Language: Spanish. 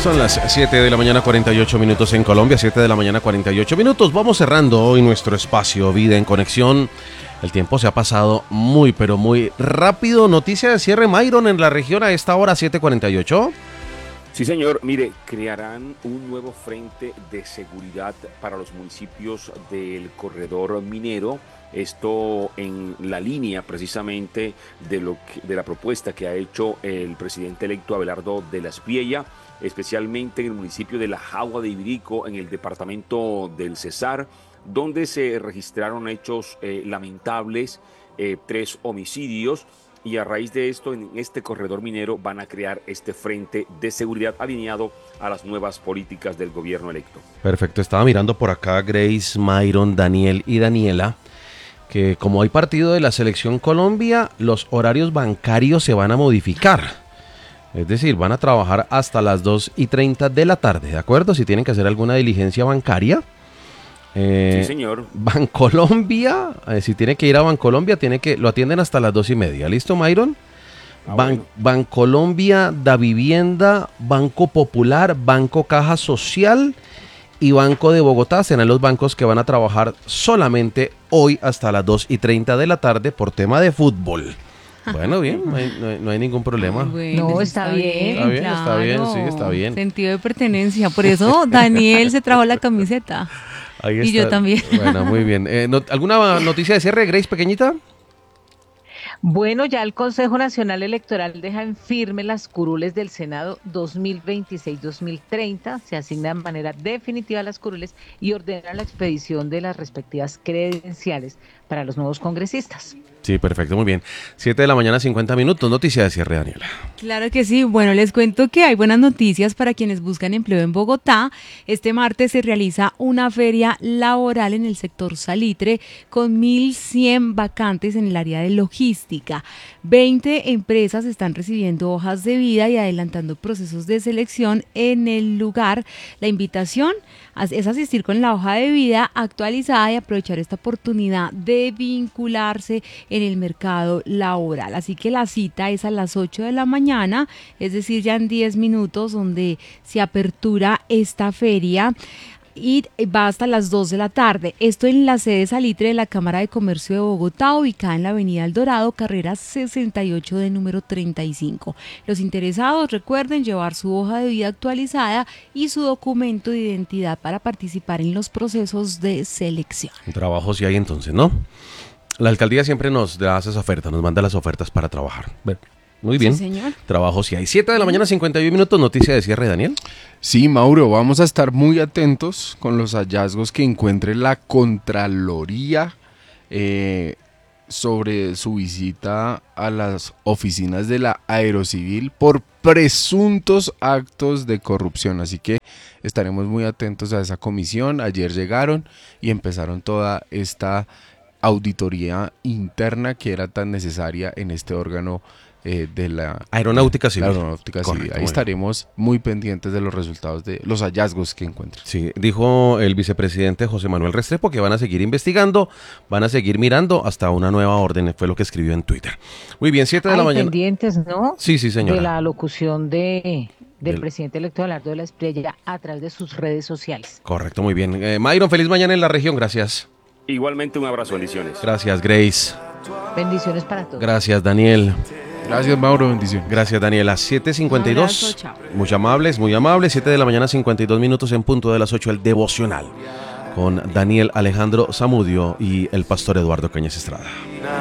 Son las 7 de la mañana 48 minutos en Colombia, 7 de la mañana 48 minutos. Vamos cerrando hoy nuestro espacio Vida en Conexión. El tiempo se ha pasado muy, pero muy rápido. Noticia de cierre, Myron, en la región a esta hora, 7:48. Sí, señor. Mire, crearán un nuevo frente de seguridad para los municipios del corredor minero. Esto en la línea precisamente de la propuesta que ha hecho el presidente electo Abelardo de la Espriella, especialmente en el municipio de La Jagua de Ibirico, en el departamento del Cesar, donde se registraron hechos lamentables, 3 homicidios. Y a raíz de esto, en este corredor minero van a crear este frente de seguridad alineado a las nuevas políticas del gobierno electo. Perfecto, estaba mirando por acá Grace, Myron, Daniel y Daniela, que como hay partido de la Selección Colombia, los horarios bancarios se van a modificar. Es decir, van a trabajar hasta las 2:30 de la tarde, ¿de acuerdo? Si tienen que hacer alguna diligencia bancaria. Sí, señor. Bancolombia, si tiene que ir a Bancolombia, lo atienden hasta las 2:30. ¿Listo, Myron? Bueno. Bancolombia, Da Vivienda, Banco Popular, Banco Caja Social y Banco de Bogotá serán los bancos que van a trabajar solamente hoy hasta las 2:30 de la tarde por tema de fútbol. Bueno, bien, no hay ningún problema. Bueno, no, está bien. Está bien, claro. está bien, sí, está bien. Sentido de pertenencia. Por eso Daniel se trajo la camiseta. Ahí está. Y yo también. Bueno, muy bien. ¿Alguna noticia de cierre, Grace, pequeñita? Bueno, ya el Consejo Nacional Electoral deja en firme las curules del Senado 2026-2030, se asignan de manera definitiva las curules y ordena la expedición de las respectivas credenciales para los nuevos congresistas. Sí, perfecto, muy bien. 7 de la mañana, 50 minutos. Noticia de cierre, Daniela. Claro que sí. Bueno, les cuento que hay buenas noticias para quienes buscan empleo en Bogotá. Este martes se realiza una feria laboral en el sector salitre con 1.100 vacantes en el área de logística. 20 empresas están recibiendo hojas de vida y adelantando procesos de selección en el lugar. La invitación es asistir con la hoja de vida actualizada y aprovechar esta oportunidad de vincularse en el mercado laboral. Así que la cita es a las 8 de la mañana, es decir, ya en 10 minutos, donde se apertura esta feria y va hasta las 2 de la tarde. Esto en la sede salitre de la Cámara de Comercio de Bogotá, ubicada en la avenida El Dorado, carrera 68 de número 35. Los interesados recuerden llevar su hoja de vida actualizada y su documento de identidad para participar en los procesos de selección. Trabajo sí hay entonces, ¿no? La alcaldía siempre nos da esas ofertas, nos manda las ofertas para trabajar. Muy bien. Sí, señor. Trabajo sí hay. 7 de la mañana, 51 minutos. Noticia de cierre, Daniel. Sí, Mauro, vamos a estar muy atentos con los hallazgos que encuentre la Contraloría sobre su visita a las oficinas de la Aerocivil por presuntos actos de corrupción. Así que estaremos muy atentos a esa comisión. Ayer llegaron y empezaron toda esta auditoría interna que era tan necesaria en este órgano de la Aeronáutica Civil. Correcto, ahí estaremos muy pendientes de los resultados de los hallazgos que encuentren. Sí, dijo el vicepresidente José Manuel Restrepo que van a seguir investigando, van a seguir mirando hasta una nueva orden, fue lo que escribió en Twitter. Muy bien, 7 de la mañana. Pendientes, ¿no? Sí, señora. De la locución del presidente electo Abelardo de la Espriella a través de sus redes sociales. Correcto, muy bien. Myron, feliz mañana en la región, gracias. Igualmente un abrazo, bendiciones. Gracias, Grace. Bendiciones para todos. Gracias, Daniel. Gracias, Mauro, bendiciones. Gracias, Daniela. 7:52. Chao. Muy amables, muy amables. 7 de la mañana, 52 minutos en punto de las 8, el devocional con Daniel Alejandro Zamudio y el pastor Eduardo Cañas Estrada.